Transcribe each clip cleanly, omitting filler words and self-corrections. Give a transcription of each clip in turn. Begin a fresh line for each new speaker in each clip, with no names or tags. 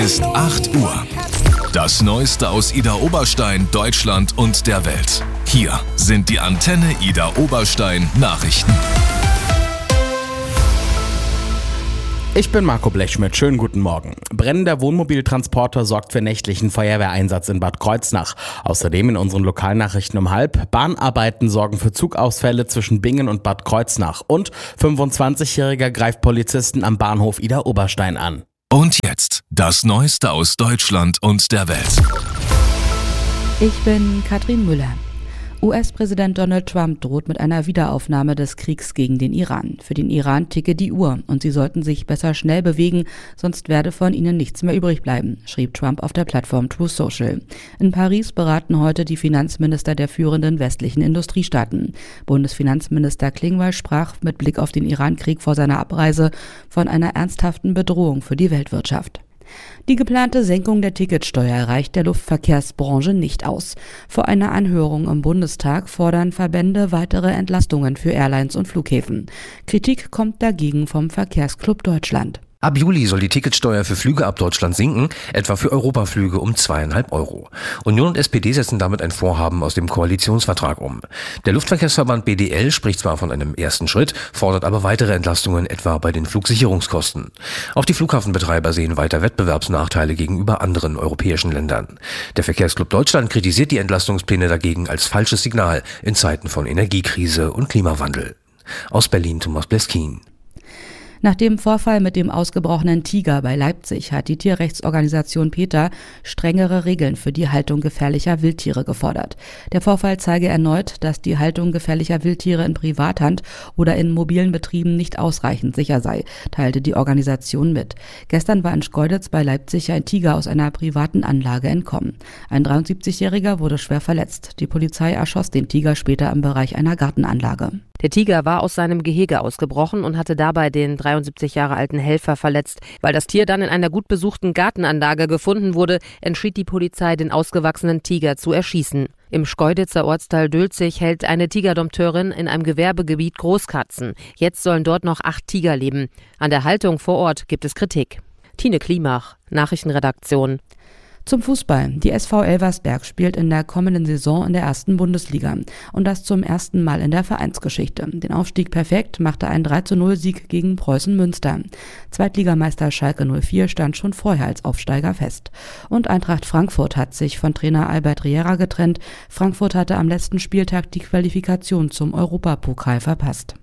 Ist 8 Uhr. Das Neueste aus Idar Oberstein, Deutschland und der Welt. Hier sind die Antenne Idar Oberstein Nachrichten.
Ich bin Marco Blechschmidt, schönen guten Morgen. Brennender Wohnmobiltransporter sorgt für nächtlichen Feuerwehreinsatz in Bad Kreuznach. Außerdem in unseren Lokalnachrichten um 12:30. Bahnarbeiten sorgen für Zugausfälle zwischen Bingen und Bad Kreuznach. Und 25-Jähriger greift Polizisten am Bahnhof Idar Oberstein an.
Und jetzt das Neueste aus Deutschland und der Welt.
Ich bin Katrin Müller. US-Präsident Donald Trump droht mit einer Wiederaufnahme des Kriegs gegen den Iran. Für den Iran ticke die Uhr und sie sollten sich besser schnell bewegen, sonst werde von ihnen nichts mehr übrig bleiben, schrieb Trump auf der Plattform Truth Social. In Paris beraten heute die Finanzminister der führenden westlichen Industriestaaten. Bundesfinanzminister Klingbeil sprach mit Blick auf den Iran-Krieg vor seiner Abreise von einer ernsthaften Bedrohung für die Weltwirtschaft. Die geplante Senkung der Ticketsteuer reicht der Luftverkehrsbranche nicht aus. Vor einer Anhörung im Bundestag fordern Verbände weitere Entlastungen für Airlines und Flughäfen. Kritik kommt dagegen vom Verkehrsclub Deutschland.
Ab Juli soll die Ticketsteuer für Flüge ab Deutschland sinken, etwa für Europaflüge um 2,5 €. Union und SPD setzen damit ein Vorhaben aus dem Koalitionsvertrag um. Der Luftverkehrsverband BDL spricht zwar von einem ersten Schritt, fordert aber weitere Entlastungen, etwa bei den Flugsicherungskosten. Auch die Flughafenbetreiber sehen weiter Wettbewerbsnachteile gegenüber anderen europäischen Ländern. Der Verkehrsclub Deutschland kritisiert die Entlastungspläne dagegen als falsches Signal in Zeiten von Energiekrise und Klimawandel. Aus Berlin Thomas Bleskin.
Nach dem Vorfall mit dem ausgebrochenen Tiger bei Leipzig hat die Tierrechtsorganisation PETA strengere Regeln für die Haltung gefährlicher Wildtiere gefordert. Der Vorfall zeige erneut, dass die Haltung gefährlicher Wildtiere in Privathand oder in mobilen Betrieben nicht ausreichend sicher sei, teilte die Organisation mit. Gestern war in Schkeuditz bei Leipzig ein Tiger aus einer privaten Anlage entkommen. Ein 73-Jähriger wurde schwer verletzt. Die Polizei erschoss den Tiger später im Bereich einer Gartenanlage.
Der Tiger war aus seinem Gehege ausgebrochen und hatte dabei den 73 Jahre alten Helfer verletzt. Weil das Tier dann in einer gut besuchten Gartenanlage gefunden wurde, entschied die Polizei, den ausgewachsenen Tiger zu erschießen. Im Schkeuditzer Ortsteil Dülzig hält eine Tigerdompteurin in einem Gewerbegebiet Großkatzen. Jetzt sollen dort noch 8 Tiger leben. An der Haltung vor Ort gibt es Kritik. Tine Klimach, Nachrichtenredaktion.
Zum Fußball. Die SV Elversberg spielt in der kommenden Saison in der 1. Bundesliga. Und das zum ersten Mal in der Vereinsgeschichte. Den Aufstieg perfekt machte ein 3:0-Sieg gegen Preußen Münster. Zweitligameister Schalke 04 stand schon vorher als Aufsteiger fest. Und Eintracht Frankfurt hat sich von Trainer Albert Riera getrennt. Frankfurt hatte am letzten Spieltag die Qualifikation zum Europapokal verpasst.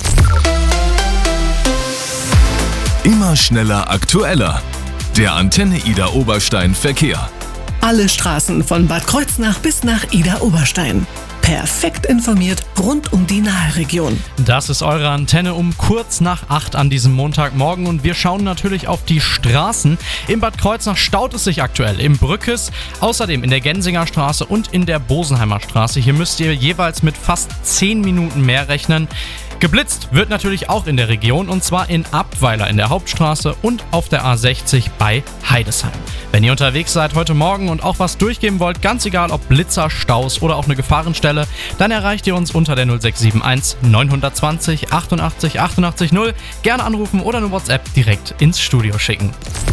Immer schneller, aktueller. Der Antenne Idar Oberstein Verkehr.
Alle Straßen von Bad Kreuznach bis nach Idar Oberstein. Perfekt informiert rund um die Nahregion.
Das ist eure Antenne um kurz nach 8 an diesem Montagmorgen und wir schauen natürlich auf die Straßen. In Bad Kreuznach staut es sich aktuell im Brückes, außerdem in der Gensinger Straße und in der Bosenheimer Straße. Hier müsst ihr jeweils mit fast 10 Minuten mehr rechnen. Geblitzt wird natürlich auch in der Region und zwar in Abweiler in der Hauptstraße und auf der A60 bei Heidesheim. Wenn ihr unterwegs seid heute Morgen und auch was durchgeben wollt, ganz egal ob Blitzer, Staus oder auch eine Gefahrenstelle, dann erreicht ihr uns unter der 0671 920 88 88 0. Gerne anrufen oder eine WhatsApp direkt ins Studio schicken.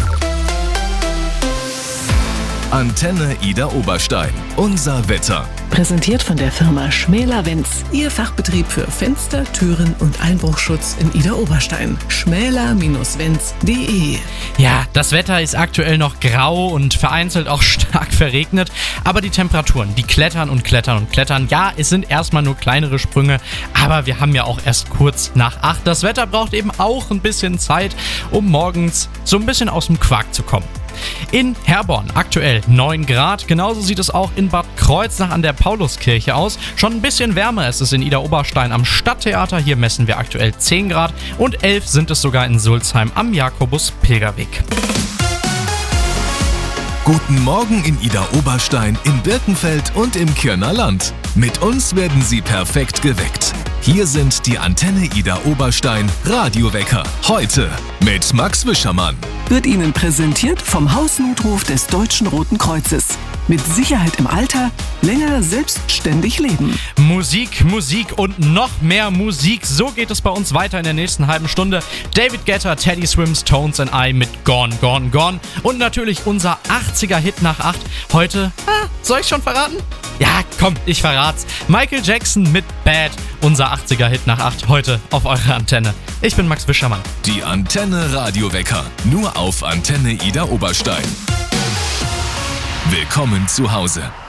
Antenne Idar Oberstein. Unser Wetter.
Präsentiert von der Firma Schmäler-Wenz. Ihr Fachbetrieb für Fenster, Türen und Einbruchschutz in Idar Oberstein. schmäler-wenz.de.
Ja, das Wetter ist aktuell noch grau und vereinzelt auch stark verregnet, aber die Temperaturen, die klettern und klettern und klettern. Ja, es sind erstmal nur kleinere Sprünge, aber wir haben ja auch erst kurz nach 8. Das Wetter braucht eben auch ein bisschen Zeit, um morgens so ein bisschen aus dem Quark zu kommen. In Herborn aktuell 9 Grad, genauso sieht es auch in Bad Kreuznach an der Pauluskirche aus. Schon ein bisschen wärmer ist es in Idar Oberstein am Stadttheater, hier messen wir aktuell 10 Grad und 11 sind es sogar in Sulzheim am Jakobus-Pilgerweg.
Guten Morgen in Idar Oberstein, in Birkenfeld und im Kirner Land. Mit uns werden Sie perfekt geweckt. Hier sind die Antenne Idar Oberstein Radiowecker. Heute mit Max Wischermann.
Wird Ihnen präsentiert vom Hausnotruf des Deutschen Roten Kreuzes. Mit Sicherheit im Alter, länger selbstständig leben.
Musik, Musik und noch mehr Musik. So geht es bei uns weiter in der nächsten halben Stunde. David Guetta, Teddy Swims, Tones and I mit Gone, Gone, Gone. Und natürlich unser 80er-Hit nach 8. Heute, soll ich schon verraten? Ja, komm, ich verrat's. Michael Jackson mit Bad. Unser 80er-Hit nach 8. Heute auf eurer Antenne. Ich bin Max Wischermann.
Die Antenne Radiowecker. Nur auf Antenne Ida Oberstein. Willkommen zu Hause.